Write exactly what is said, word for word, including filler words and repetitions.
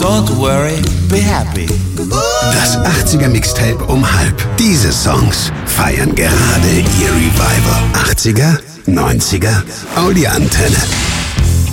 Don't worry, be happy. Das achtziger Mixtape um halb. Diese Songs feiern gerade ihr Revival. achtziger, neunziger, Audi Antenne.